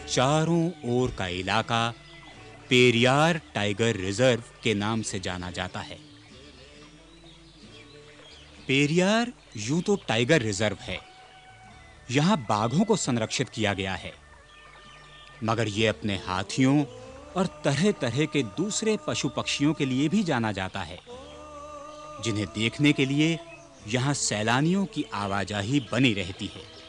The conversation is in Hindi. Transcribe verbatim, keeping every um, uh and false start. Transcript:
चारों ओर का इलाका पेरियार टाइगर रिजर्व के नाम से जाना जाता है। पेरियार यूं तो टाइगर रिजर्व है, यहाँ बाघों को संरक्षित किया गया है, मगर ये अपने हाथियों और तरह-तरह के दूसरे पशु पक्षियों के लिए भी जाना जाता है, जिन्हें देखने के लिए यहाँ सैलानियों की आवाजाही बनी रहती है।